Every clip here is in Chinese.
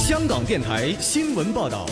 香港电台新闻报道。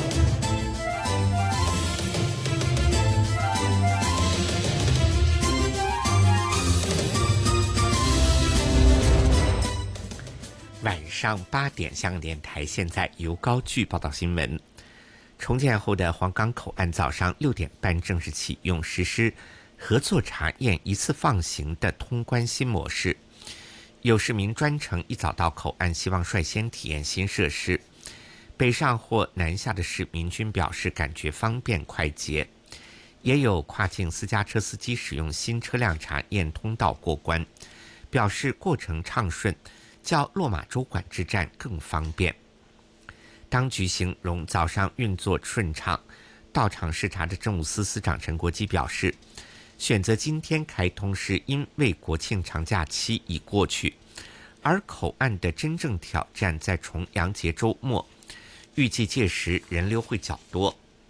晚上8点，香港电台现在由高炬报道新闻。重建后的皇岗口岸早上6点半正式启用，实施合作查验一次放行的通关新模式。有市民专程一早到口岸，希望率先体验新设施。北上或南下的市民均表示感觉方便快捷。也有跨境私家车司机使用新车辆查验通道过关，表示过程畅顺，较落马洲管制站更方便。当局形容早上运作顺畅。到场视察的政务司司长陈国基表示，选择今天开通是因为国庆长假期已过去，而口岸的真正挑战在重阳节周末，预计届时人流会较多。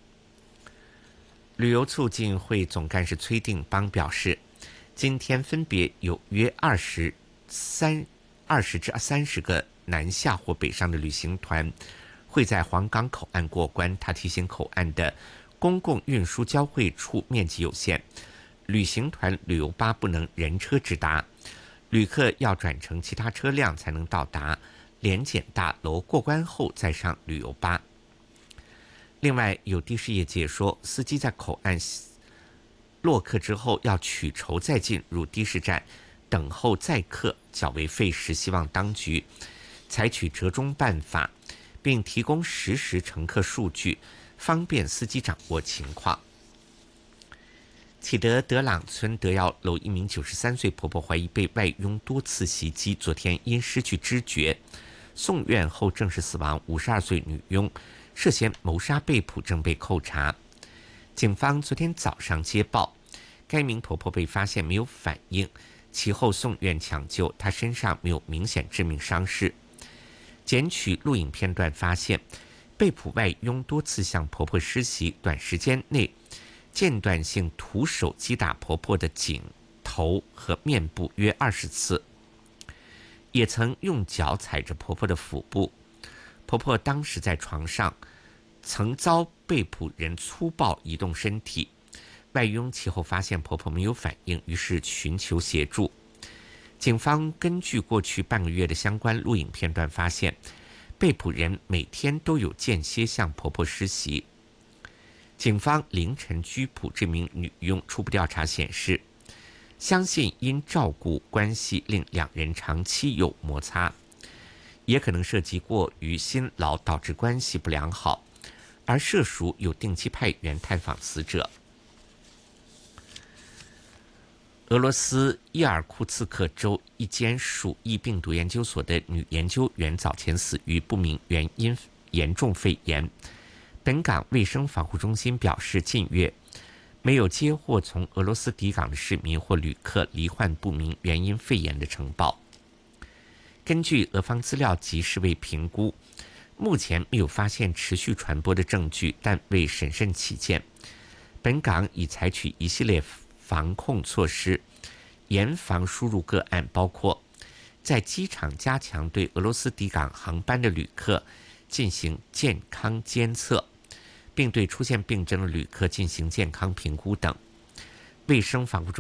旅游促进会总干事崔定邦表示，今天分别有约20至30个南下或北上的旅行团会在皇岗口岸过关。他提醒口岸的公共运输交汇处面积有限，旅行团旅游巴不能人车直达，旅客要转乘其他车辆才能到达联检大楼，过关后再上旅游巴。另外，有的士业界说，司机在口岸落客之后要取酬再进入的士站等候载客，较为费时，希望当局采取折中办法，并提供实时乘客数据，方便司机掌握情况。启德德朗村德耀楼一名93岁婆婆怀疑被外佣多次袭击，昨天因失去知觉送院后证实死亡。52岁女佣涉嫌谋杀被捕，正被扣查。警方昨天早上接报，该名婆婆被发现没有反应，其后送院抢救，她身上没有明显致命伤势。检取录影片段发现，被捕外佣多次向婆婆施袭，短时间内间断性徒手击打婆婆的颈、头和面部约20次，也曾用脚踩着婆婆的腹部。婆婆当时在床上，曾遭被捕人粗暴移动身体。外佣其后发现婆婆没有反应，于是寻求协助。警方根据过去半个月的相关录影片段发现，被捕人每天都有间歇向婆婆施袭。警方凌晨拘捕这名女佣，初步调查显示，相信因照顾关系令两人长期有摩擦，也可能涉及过于辛劳导致关系不良好，而涉属有定期派员探访死者。俄罗斯伊尔库茨克州一间鼠疫病毒研究所的女研究员早前死于不明原因严重肺炎。本港卫生防护中心表示，近月没有接获从俄罗斯抵港的市民或旅客罹患不明原因肺炎的呈报。根据俄方资料及世卫评估，目前没有发现持续传播的证据，但为审慎起见，本港已采取一系列防控措施，严防输入个案，包括在机场加强对俄罗斯抵港航班的旅客进行健康监测，并对出现病症的旅客进行健康评估等。卫生防护